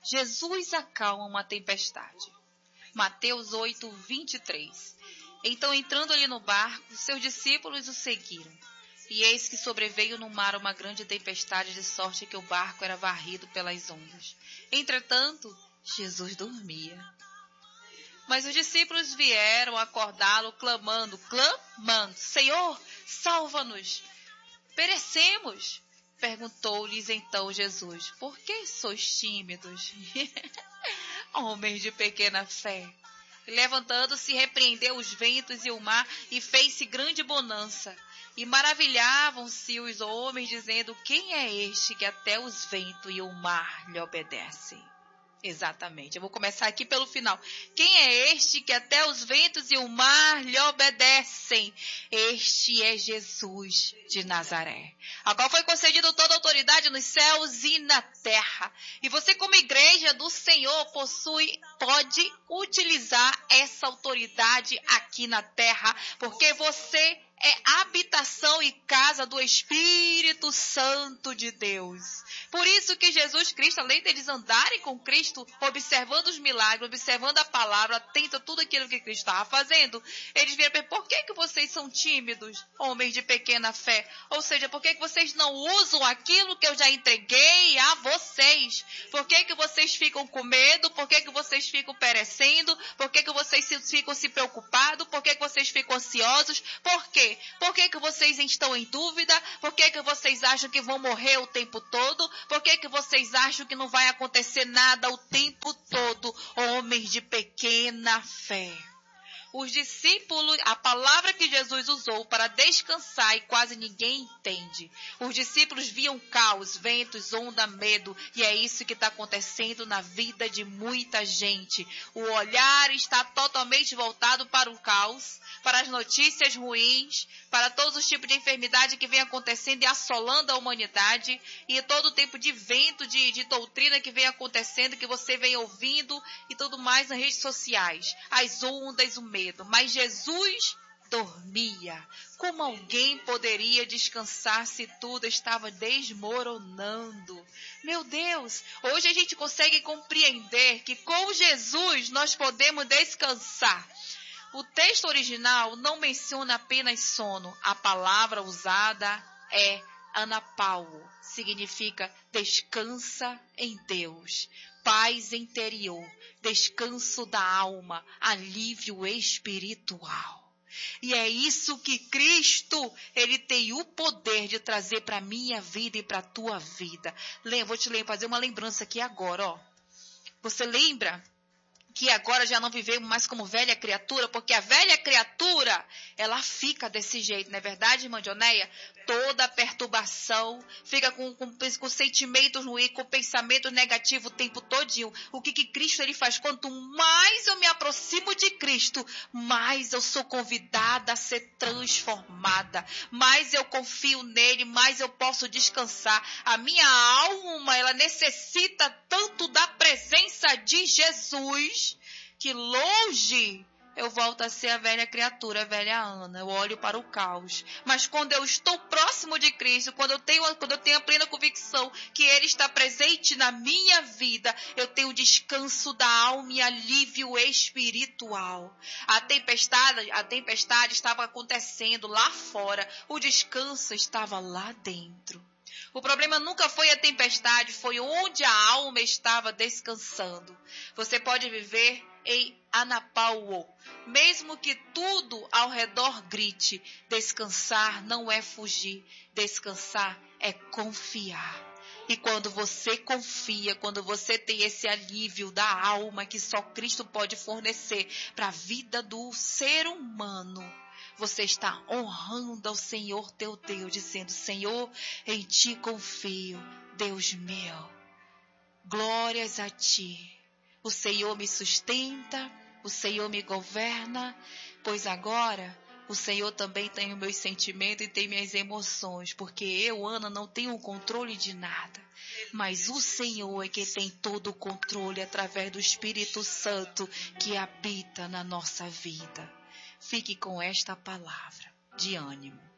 Jesus acalma uma tempestade. Mateus 8, 23. Então, entrando ali no barco, seus discípulos o seguiram. E eis que sobreveio no mar uma grande tempestade, de sorte que o barco era varrido pelas ondas. Entretanto, Jesus dormia. Mas os discípulos vieram acordá-lo, clamando, Senhor, salva-nos, perecemos. Perguntou-lhes então Jesus, por que sois tímidos? Homens de pequena fé. Levantando-se, repreendeu os ventos e o mar, e fez-se grande bonança. E maravilhavam-se os homens, dizendo, quem é este que até os ventos e o mar lhe obedecem? Exatamente, eu vou começar aqui pelo final. Quem é este que até os ventos e o mar lhe obedecem? Este é Jesus de Nazaré, a qual foi concedido toda a autoridade nos céus e na terra. E você, como igreja do Senhor, pode utilizar essa autoridade aqui na terra, porque você é habitação e casa do Espírito Santo de Deus. Por isso que Jesus Cristo, além deles andarem com Cristo, observando os milagres, observando a palavra, atento a tudo aquilo que Cristo estava fazendo, eles viram, por que vocês são tímidos, homens de pequena fé? Ou seja, por que vocês não usam aquilo que eu já entreguei a vocês? Por que vocês ficam com medo? Por que vocês ficam perecendo? Por que vocês ficam se preocupados? Por que vocês ficam ansiosos? Por quê? Por que vocês estão em dúvida? Por que vocês acham que vão morrer o tempo todo? Por que vocês acham que não vai acontecer nada o tempo todo? Homens de pequena fé. Os discípulos, a palavra que Jesus usou para descansar e quase ninguém entende. Os discípulos viam caos, ventos, onda, medo, e é isso que está acontecendo na vida de muita gente. O olhar está totalmente voltado para o caos, para as notícias ruins, para todos os tipos de enfermidade que vem acontecendo e assolando a humanidade, e todo o tempo de vento, de doutrina que vem acontecendo, que você vem ouvindo e tudo mais nas redes sociais. As ondas, o medo. Mas Jesus dormia. Como alguém poderia descansar se tudo estava desmoronando? Meu Deus, hoje a gente consegue compreender que com Jesus nós podemos descansar. O texto original não menciona apenas sono. A palavra usada é anapauo. Significa descansa em Deus. Paz interior, descanso da alma, alívio espiritual. E é isso que Cristo, Ele tem o poder de trazer para a minha vida e para a tua vida. Vou te fazer uma lembrança aqui agora, ó. Você lembra que agora já não vivemos mais como velha criatura, porque a velha criatura, ela fica desse jeito, não é verdade, irmã Dioneia? Toda perturbação, fica com sentimentos ruins, com pensamento negativo o tempo todinho. O que Cristo ele faz? Quanto mais eu me aproximo de Cristo, mais eu sou convidada a ser transformada, mais eu confio nele, mais eu posso descansar. A minha alma, ela necessita tanto da presença de Jesus, que longe eu volto a ser a velha criatura, a velha Ana. Eu olho para o caos. Mas quando eu estou próximo de Cristo, quando eu tenho a plena convicção que Ele está presente na minha vida, eu tenho descanso da alma e alívio espiritual. A tempestade estava acontecendo lá fora. O descanso estava lá dentro. O problema nunca foi a tempestade, foi onde a alma estava descansando. Você pode viver em anapauo, mesmo que tudo ao redor grite. Descansar não é fugir, descansar é confiar. E quando você confia, quando você tem esse alívio da alma que só Cristo pode fornecer para a vida do ser humano, você está honrando ao Senhor teu Deus, dizendo, Senhor, em ti confio, Deus meu. Glórias a ti. O Senhor me sustenta, o Senhor me governa, pois agora o Senhor também tem os meus sentimentos e tem minhas emoções, porque eu, Ana, não tenho o controle de nada. Mas o Senhor é que tem todo o controle através do Espírito Santo que habita na nossa vida. Fique com esta palavra de ânimo.